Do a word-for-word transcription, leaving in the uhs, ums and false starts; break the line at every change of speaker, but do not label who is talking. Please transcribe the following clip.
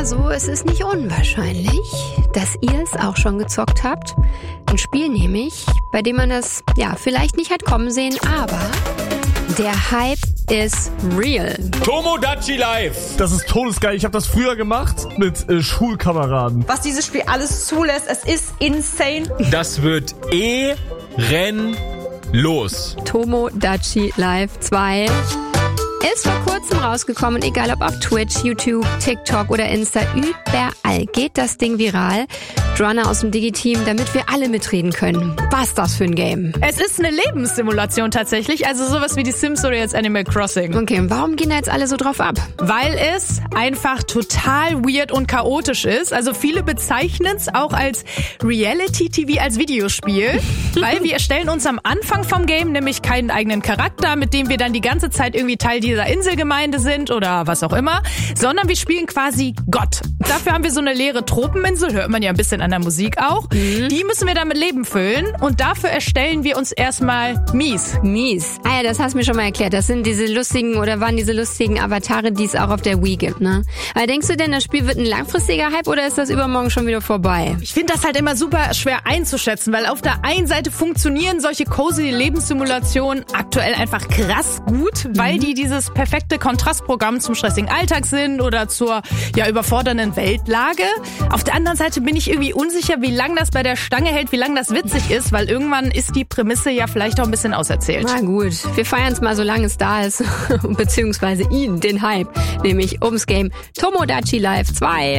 mal so, es ist nicht unwahrscheinlich, dass ihr es auch schon gezockt habt. Ein Spiel nämlich, bei dem man das ja vielleicht nicht hat kommen sehen, aber der Hype ist real.
Tomodachi Live.
Das ist todesgeil. Ich habe das früher gemacht mit äh, Schulkameraden.
Was dieses Spiel alles zulässt, es ist insane.
Das wird ehrenlos.
Tomodachi Live zwei ist vor kurzem rausgekommen, egal ob auf Twitch, YouTube, TikTok oder Insta, überall geht das Ding viral. Joanna aus dem Digi-Team, damit wir alle mitreden können. Was ist das für ein Game?
Es ist eine Lebenssimulation tatsächlich, also sowas wie die Sims oder jetzt Animal Crossing.
Okay, und warum gehen da jetzt alle so drauf ab?
Weil es einfach total weird und chaotisch ist. Also viele bezeichnen es auch als Reality-T V, als Videospiel, weil wir erstellen uns am Anfang vom Game nämlich keinen eigenen Charakter, mit dem wir dann die ganze Zeit irgendwie Teil dieser Inselgemeinde sind oder was auch immer, sondern wir spielen quasi Gott. Dafür haben wir so eine leere Tropeninsel, hört man ja ein bisschen an der Musik auch. Mhm. Die müssen wir dann mit Leben füllen und dafür erstellen wir uns erstmal Mies.
Mies. Ah ja, das hast du mir schon mal erklärt. Das sind diese lustigen oder waren diese lustigen Avatare, die es auch auf der Wii gibt, ne? Aber denkst du denn, das Spiel wird ein langfristiger Hype oder ist das übermorgen schon wieder vorbei?
Ich finde das halt immer super schwer einzuschätzen, weil auf der einen Seite funktionieren solche cozy Lebenssimulationen aktuell einfach krass gut, mhm. weil die dieses perfekte Kontrastprogramm zum stressigen Alltag sind oder zur ja überfordernden Weltlage. Auf der anderen Seite bin ich irgendwie unsicher, wie lange das bei der Stange hält, wie lange das witzig ist, weil irgendwann ist die Prämisse ja vielleicht auch ein bisschen auserzählt.
Na gut, wir feiern es mal, solange es da ist, beziehungsweise ihn, den Hype, nämlich ums Game Tomodachi Live zwei.